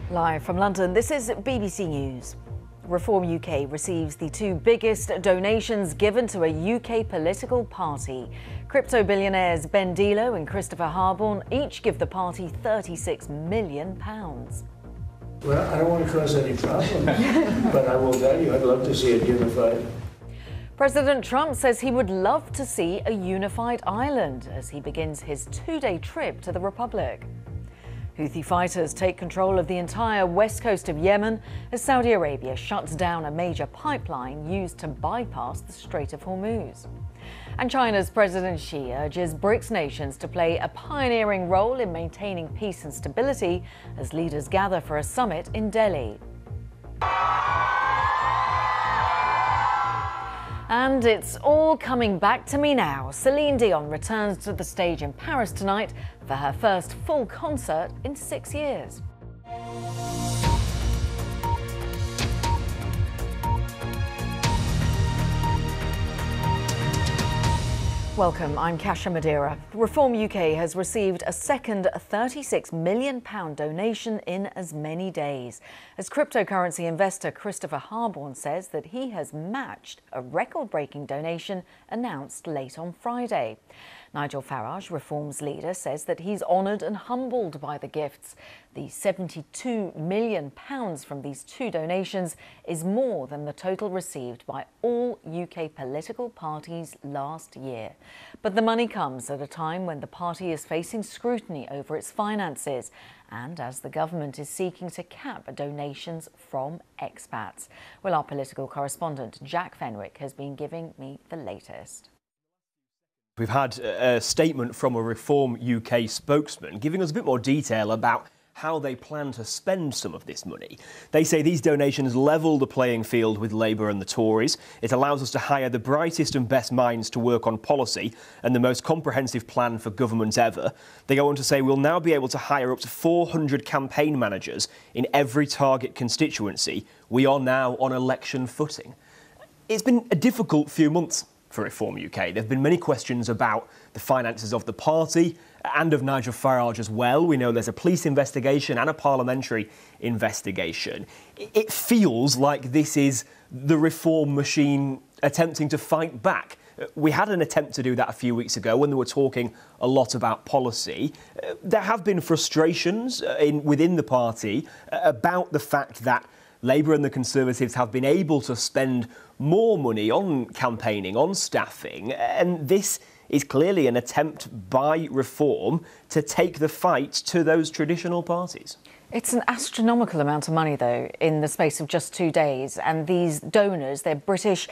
Live from London, this is BBC News. Reform UK receives the two biggest donations given to a UK political party. Crypto billionaires Ben Dilo and Christopher Harborne each give the party £36 million. Well, I don't want to cause any problems, but I will tell you I'd love to see it unified. President Trump says he would love to see a unified Ireland as he begins his two-day trip to the Republic. Houthi fighters take control of the entire west coast of Yemen as Saudi Arabia shuts down a major pipeline used to bypass the Strait of Hormuz. And China's President Xi urges BRICS nations to play a pioneering role in maintaining peace and stability as leaders gather for a summit in Delhi. And it's all coming back to me now. Celine Dion returns to the stage in Paris tonight for her first full concert in 6 years. Welcome, I'm Kasia Madeira. Reform UK has received a second £36 million donation in as many days, as cryptocurrency investor Christopher Harborne says that he has matched a record-breaking donation announced late on Friday. Nigel Farage, Reform's leader, says that he's honoured and humbled by the gifts. The £72 million from these two donations is more than the total received by all UK political parties last year. But the money comes at a time when the party is facing scrutiny over its finances and as the government is seeking to cap donations from expats. Well, our political correspondent Jack Fenwick has been giving me the latest. We've had a statement from a Reform UK spokesman giving us a bit more detail about how they plan to spend some of this money. They say these donations level the playing field with Labour and the Tories. It allows us to hire the brightest and best minds to work on policy and the most comprehensive plan for government ever. They go on to say we'll now be able to hire up to 400 campaign managers in every target constituency. We are now on election footing. It's been a difficult few months for Reform UK. There have been many questions about the finances of the party and of Nigel Farage as well. We know there's a police investigation and a parliamentary investigation. It feels like this is the Reform machine attempting to fight back. We had an attempt to do that a few weeks ago when they were talking a lot about policy. There have been frustrations within the party about the fact that Labour and the Conservatives have been able to spend more money on campaigning, on staffing, and this is clearly an attempt by Reform to take the fight to those traditional parties. It's an astronomical amount of money, though, in the space of just 2 days, and these donors, they're British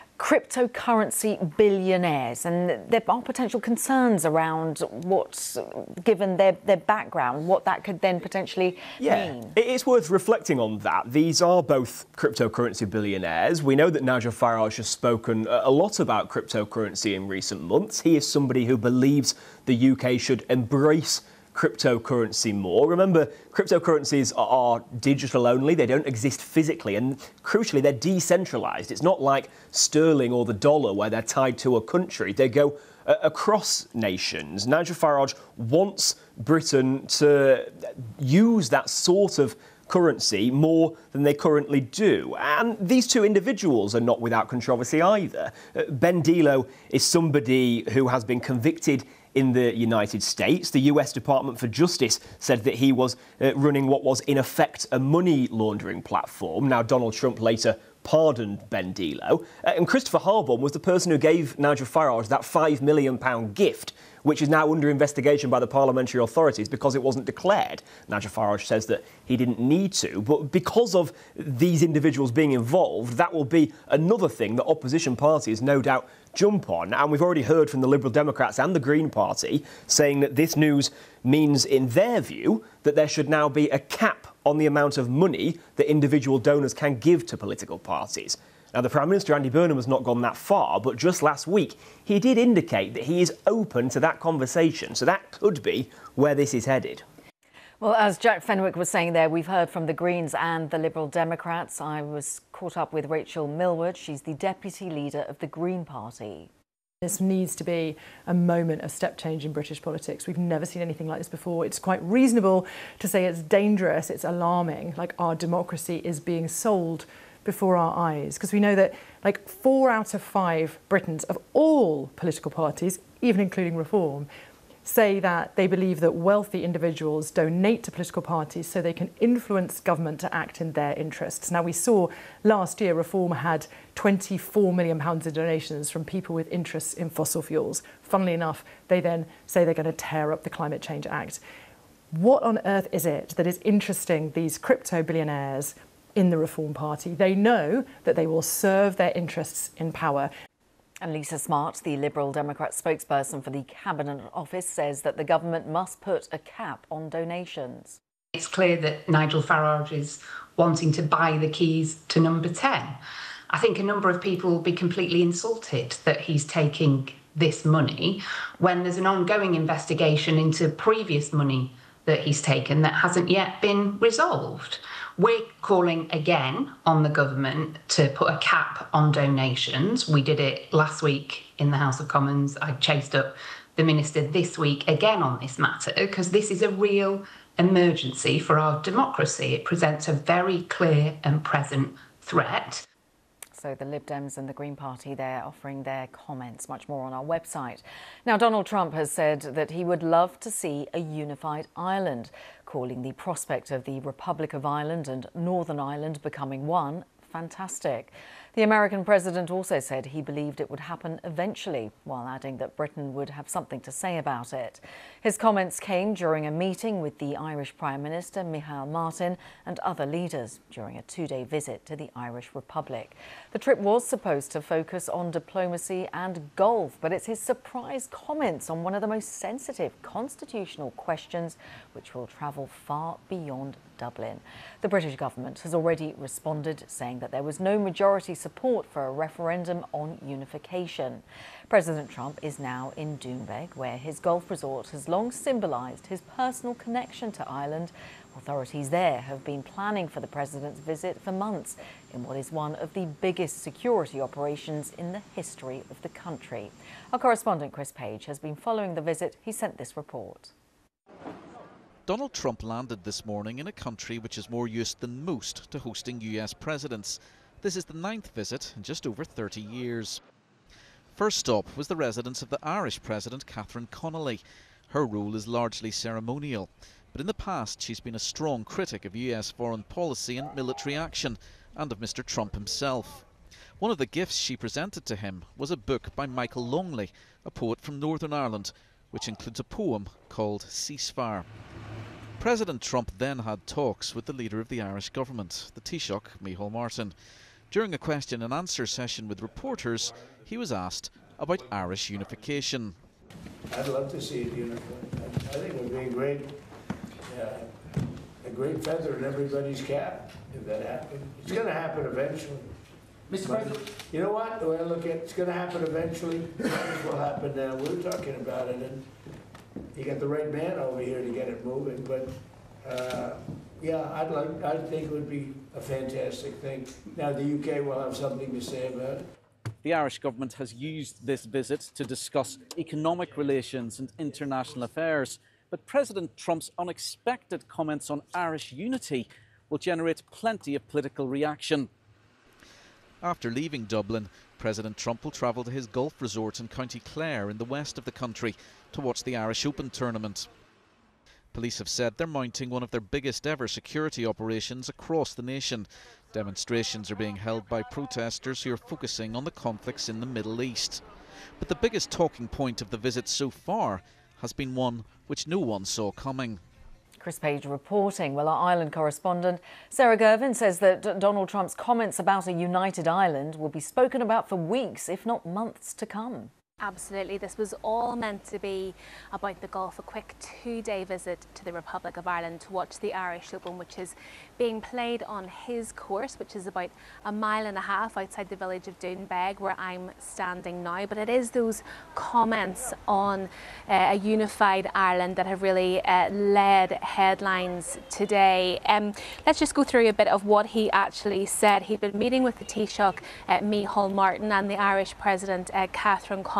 cryptocurrency billionaires, and there are potential concerns around what's, given their background, what that could then potentially mean. It's worth reflecting on that. These are both cryptocurrency billionaires. We know that Nigel Farage has spoken a lot about cryptocurrency in recent months. He is somebody who believes the UK should embrace cryptocurrency more. Remember, cryptocurrencies are digital only, they don't exist physically, and crucially, they're decentralised. It's not like sterling or the dollar where they're tied to a country. They go across nations. Nigel Farage wants Britain to use that sort of currency more than they currently do. And these two individuals are not without controversy either. Ben Dilo is somebody who has been convicted in the United States. The US Department for Justice said that he was running what was in effect a money laundering platform. Now, Donald Trump later pardoned Ben Dilo. And Christopher Harborne was the person who gave Nigel Farage that £5 million gift, which is now under investigation by the parliamentary authorities because it wasn't declared. Nigel Farage says that he didn't need to, but because of these individuals being involved, that will be another thing that opposition parties no doubt jump on. And we've already heard from the Liberal Democrats and the Green Party saying that this news means, in their view, that there should now be a cap on the amount of money that individual donors can give to political parties. Now, the Prime Minister, Andy Burnham, has not gone that far, but just last week, he did indicate that he is open to that conversation. So that could be where this is headed. Well, as Jack Fenwick was saying there, we've heard from the Greens and the Liberal Democrats. I was caught up with Rachel Millward. She's the deputy leader of the Green Party. This needs to be a moment of step change in British politics. We've never seen anything like this before. It's quite reasonable to say it's dangerous, it's alarming, like our democracy is being sold before our eyes. Because we know that like 4 out of 5 Britons of all political parties, even including Reform, say that they believe that wealthy individuals donate to political parties so they can influence government to act in their interests. Now, we saw last year Reform had £24 million in donations from people with interests in fossil fuels. Funnily enough, they then say they're going to tear up the Climate Change Act. What on earth is it that is interesting these crypto billionaires in the Reform Party? They know that they will serve their interests in power. And Lisa Smart, the Liberal Democrat spokesperson for the Cabinet Office, says that the government must put a cap on donations. It's clear that Nigel Farage is wanting to buy the keys to number 10. I think a number of people will be completely insulted that he's taking this money when there's an ongoing investigation into previous money that he's taken that hasn't yet been resolved. We're calling again on the government to put a cap on donations. We did it last week in the House of Commons. I chased up the Minister this week again on this matter because this is a real emergency for our democracy. It presents a very clear and present threat. So the Lib Dems and the Green Party, they're offering their comments. Much more on our website. Now, Donald Trump has said that he would love to see a unified Ireland, calling the prospect of the Republic of Ireland and Northern Ireland becoming one fantastic. The American president also said he believed it would happen eventually, while adding that Britain would have something to say about it. His comments came during a meeting with the Irish Prime Minister, Micheál Martin, and other leaders during a 2-day visit to the Irish Republic. The trip was supposed to focus on diplomacy and golf, but it's his surprise comments on one of the most sensitive constitutional questions which will travel far beyond Dublin. The British government has already responded, saying that there was no majority support for a referendum on unification. President Trump is now in Doonbeg, where his golf resort has long symbolised his personal connection to Ireland. Authorities there have been planning for the president's visit for months in what is one of the biggest security operations in the history of the country. Our correspondent Chris Page has been following the visit. He sent this report. Donald Trump landed this morning in a country which is more used than most to hosting US presidents. This is the 9th visit in just over 30 years. First stop was the residence of the Irish President Catherine Connolly. Her role is largely ceremonial, but in the past she's been a strong critic of US foreign policy and military action, and of Mr. Trump himself. One of the gifts she presented to him was a book by Michael Longley, a poet from Northern Ireland, which includes a poem called Ceasefire. President Trump then had talks with the leader of the Irish government, the Taoiseach, Micheál Martin. During a question and answer session with reporters, he was asked about Irish unification. I'd love to see it unified. I think it would be a great feather in everybody's cap if that happened. It's going to happen eventually. Mr. President. You know what? The way I look at it, it's going to happen eventually. It might as well happen now. We were talking about it, and you got the right man over here to get it moving. But yeah, I think it would be a fantastic thing. Now the UK will have something to say about it. The Irish government has used this visit to discuss economic relations and international affairs, but President Trump's unexpected comments on Irish unity will generate plenty of political reaction. After leaving Dublin, President Trump will travel to his golf resort in County Clare in the west of the country to watch the Irish Open tournament. Police have said they're mounting one of their biggest ever security operations across the nation. Demonstrations are being held by protesters who are focusing on the conflicts in the Middle East. But the biggest talking point of the visit so far has been one which no one saw coming. Chris Page reporting. Well, our Ireland correspondent Sarah Gervin says that Donald Trump's comments about a united Ireland will be spoken about for weeks, if not months to come. Absolutely. This was all meant to be about the golf, a quick 2-day visit to the Republic of Ireland to watch the Irish Open, which is being played on his course, which is about 1.5 miles outside the village of Doonbeg, where I'm standing now. But it is those comments on a unified Ireland that have really led headlines today. Let's just go through a bit of what he actually said. He'd been meeting with the Taoiseach, Micheál Martin, and the Irish President, Catherine Connolly,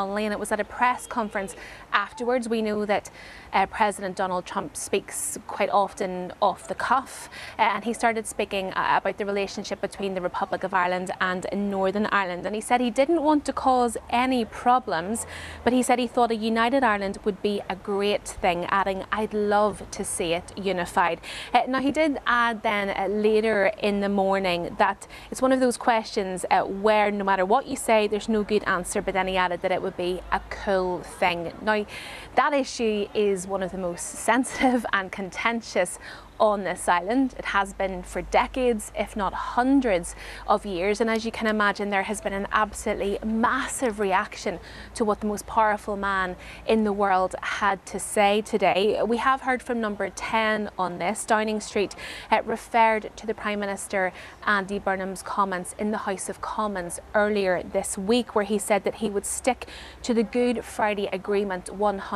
Connolly, and it was at a press conference afterwards. We know that President Donald Trump speaks quite often off the cuff, and he started speaking about the relationship between the Republic of Ireland and Northern Ireland, and he said he didn't want to cause any problems, but he said he thought a united Ireland would be a great thing, adding, "I'd love to see it unified." Now, he did add then later in the morning that it's one of those questions where no matter what you say, there's no good answer, but then he added that it would be a cool thing. Now, that issue is one of the most sensitive and contentious on this island. It has been for decades, if not hundreds of years, and as you can imagine, there has been an absolutely massive reaction to what the most powerful man in the world had to say today. We have heard from Number 10 on this. Downing Street referred to the Prime Minister Andy Burnham's comments in the House of Commons earlier this week, where he said that he would stick to the Good Friday Agreement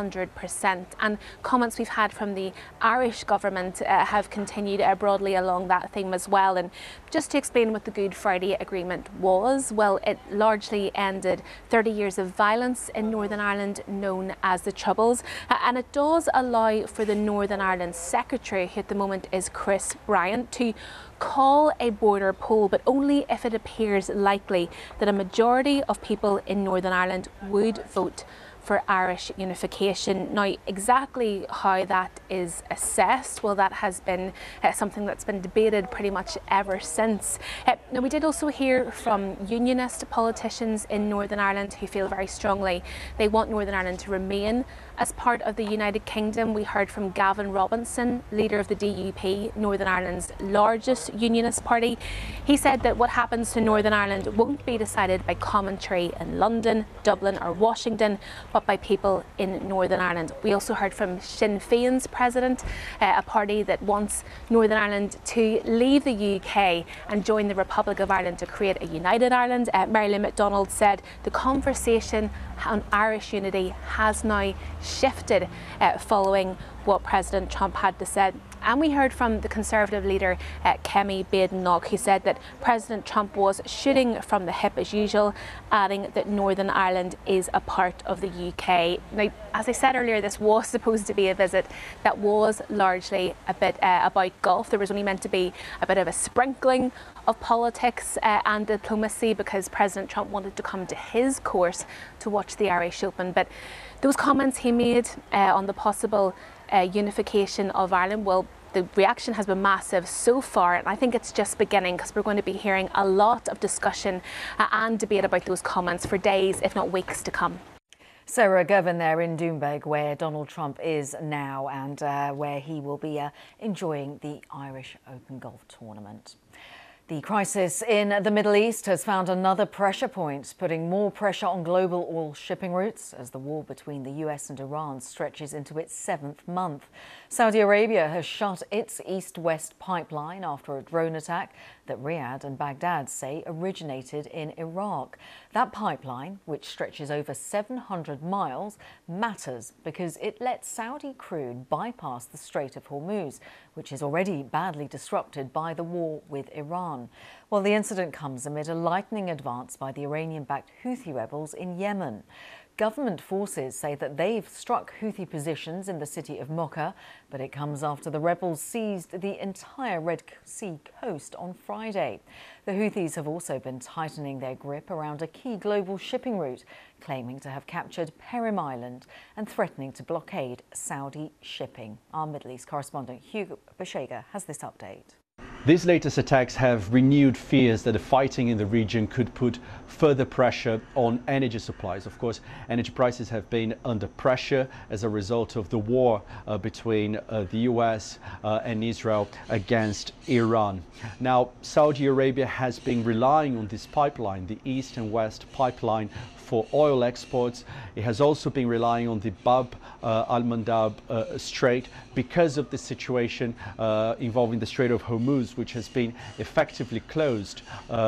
100%, and comments we've had from the Irish government have continued broadly along that theme as well. And just to explain what the Good Friday Agreement was, well, it largely ended 30 years of violence in Northern Ireland known as the Troubles, and it does allow for the Northern Ireland Secretary, who at the moment is Chris Bryant, to call a border poll, but only if it appears likely that a majority of people in Northern Ireland would vote for Irish unification. Now, exactly how that is assessed, well, that has been something that's been debated pretty much ever since. Now, we did also hear from unionist politicians in Northern Ireland who feel very strongly they want Northern Ireland to remain as part of the United Kingdom. We heard from Gavin Robinson, leader of the DUP, Northern Ireland's largest unionist party. He said that what happens to Northern Ireland won't be decided by commentary in London, Dublin or Washington, but by people in Northern Ireland. We also heard from Sinn Féin's president, a party that wants Northern Ireland to leave the UK and join the Republic of Ireland to create a united Ireland. Mary Lou McDonald said the conversation on Irish unity has now shifted following what President Trump had to say. And we heard from the Conservative leader, Kemi Badenoch, who said that President Trump was shooting from the hip as usual, adding that Northern Ireland is a part of the UK. Now, as I said earlier, this was supposed to be a visit that was largely a bit about golf. There was only meant to be a bit of a sprinkling of politics and diplomacy, because President Trump wanted to come to his course to watch the Irish Open. But those comments he made on the possible unification of Ireland, well, the reaction has been massive so far, and I think it's just beginning, because we're going to be hearing a lot of discussion and debate about those comments for days, if not weeks to come. Sarah Govan there in Doonbeg, where Donald Trump is now, and where he will be enjoying the Irish Open Golf Tournament. The crisis in the Middle East has found another pressure point, putting more pressure on global oil shipping routes as the war between the US and Iran stretches into its 7th month. Saudi Arabia has shut its east-west pipeline after a drone attack that Riyadh and Baghdad say originated in Iraq. That pipeline, which stretches over 700 miles, matters because it lets Saudi crude bypass the Strait of Hormuz, which is already badly disrupted by the war with Iran. Well, the incident comes amid a lightning advance by the Iranian-backed Houthi rebels in Yemen. Government forces say that they've struck Houthi positions in the city of Mocha, but it comes after the rebels seized the entire Red Sea coast on Friday. The Houthis have also been tightening their grip around a key global shipping route, claiming to have captured Perim Island and threatening to blockade Saudi shipping. Our Middle East correspondent Hugo Bashega has this update. These latest attacks have renewed fears that the fighting in the region could put further pressure on energy supplies. Of course, energy prices have been under pressure as a result of the war between the US and Israel against Iran. Now, Saudi Arabia has been relying on this pipeline, the East and West pipeline, for oil exports. It has also been relying on the Bab al-Mandab Strait because of the situation involving the Strait of Hormuz, which has been effectively closed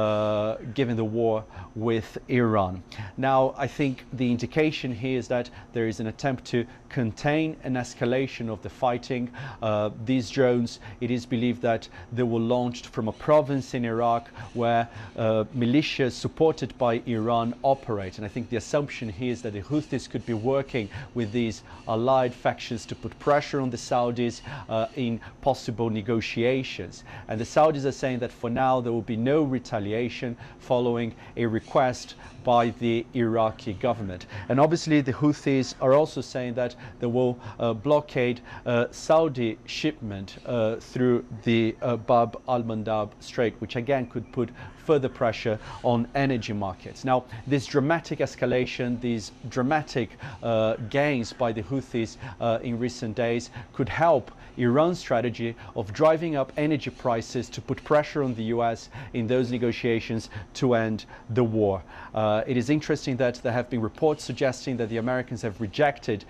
given the war with Iran. Now, I think the indication here is that there is an attempt to contain an escalation of the fighting. These drones, it is believed that they were launched from a province in Iraq where militias supported by Iran operate. And I think the assumption here is that the Houthis could be working with these allied factions to put pressure on the Saudis in possible negotiations. And the Saudis are saying that for now there will be no retaliation following a request by the Iraqi government. And obviously the Houthis are also saying that they will blockade Saudi shipment through the Bab al-Mandab Strait, which again could put further pressure on energy markets. Now, this dramatic escalation, these dramatic gains by the Houthis in recent days could help Iran's strategy of driving up energy prices to put pressure on the US in those negotiations to end the war. It is interesting that there have been reports suggesting that the Americans have rejected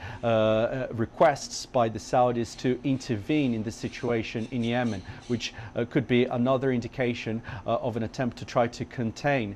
requests by the Saudis to intervene in the situation in Yemen, which could be another indication of an attempt to try to contain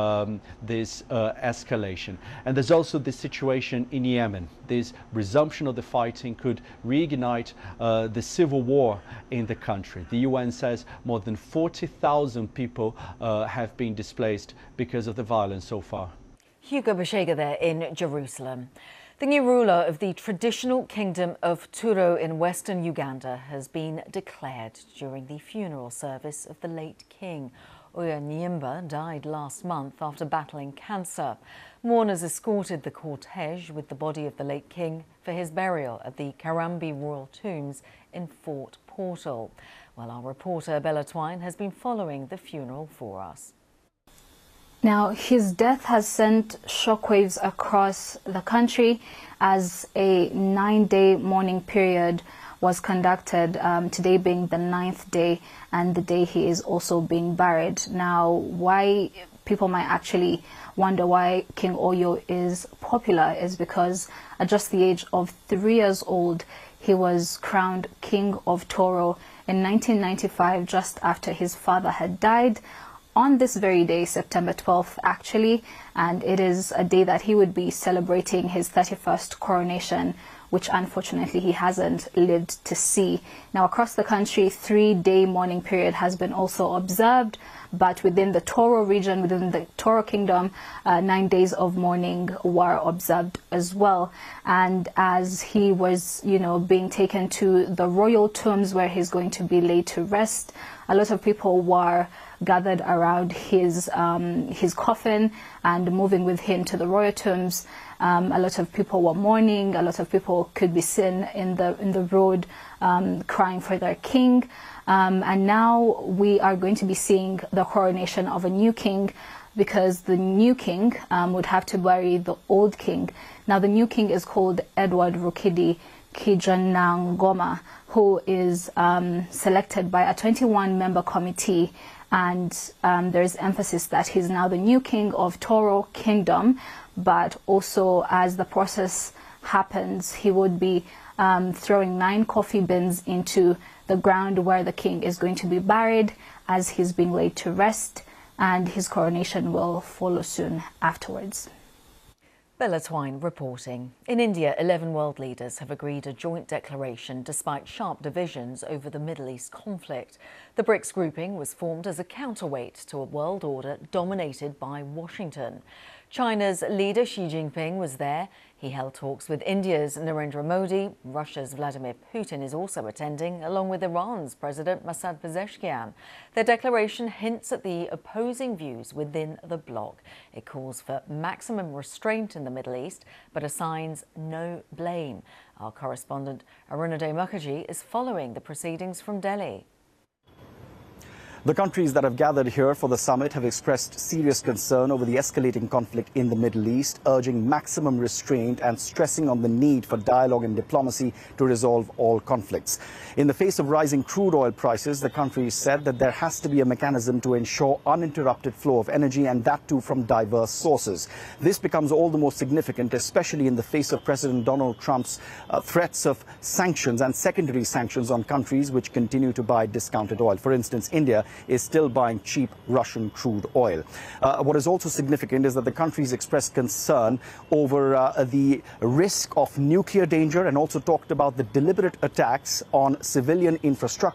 this escalation. And there's also the situation in Yemen. This resumption of the fighting could reignite the civil war in the country. The UN says more than 40,000 people have been displaced because of the violence so far. Hugo Bashega there in Jerusalem. The new ruler of the traditional kingdom of Turo in western Uganda has been declared during the funeral service of the late king. Oya Nyimba died last month after battling cancer. Mourners escorted the cortege with the body of the late king for his burial at the Karambi Royal Tombs in Fort Portal. Well, our reporter Bella Twine has been following the funeral for us. Now, his death has sent shockwaves across the country as a 9-day mourning period was conducted, today being the 9th day and the day he is also being buried. Now, why people might actually wonder why King Oyo is popular is because at just the age of 3 years old, he was crowned King of Toro in 1995, just after his father had died. On this very day, September 12th actually, and it is a day that he would be celebrating his 31st coronation, which unfortunately he hasn't lived to see. Now across the country, 3-day mourning period has been also observed, but within the Toro region, within the Toro kingdom, 9 days of mourning were observed as well. And as he was, being taken to the royal tombs where he's going to be laid to rest, a lot of people were gathered around his coffin and moving with him to the royal tombs. A lot of people were mourning. A lot of people could be seen in the road crying for their king. And now we are going to be seeing the coronation of a new king, because the new king would have to bury the old king. Now the new king is called Edward Rukidi Kijanangoma, who is selected by a 21-member committee. And there is emphasis that he's now the new king of Toro Kingdom, but also as the process happens, he would be throwing 9 coffee bins into the ground where the king is going to be buried as he's being laid to rest, and his coronation will follow soon afterwards. Bella Twine reporting. In India, 11 world leaders have agreed a joint declaration despite sharp divisions over the Middle East conflict. The BRICS grouping was formed as a counterweight to a world order dominated by Washington. China's leader Xi Jinping was there. He held talks with India's Narendra Modi. Russia's Vladimir Putin is also attending, along with Iran's President Masoud Pezeshkian. Their declaration hints at the opposing views within the bloc. It calls for maximum restraint in the Middle East, but assigns no blame. Our correspondent Arunadhay Mukherjee is following the proceedings from Delhi. The countries that have gathered here for the summit have expressed serious concern over the escalating conflict in the Middle East, urging maximum restraint and stressing on the need for dialogue and diplomacy to resolve all conflicts. In the face of rising crude oil prices, the countries said that there has to be a mechanism to ensure uninterrupted flow of energy, and that too from diverse sources. This becomes all the more significant, especially in the face of President Donald Trump's threats of sanctions and secondary sanctions on countries which continue to buy discounted oil. For instance, India is still buying cheap Russian crude oil. What is also significant is that the countries expressed concern over the risk of nuclear danger and also talked about the deliberate attacks on civilian infrastructure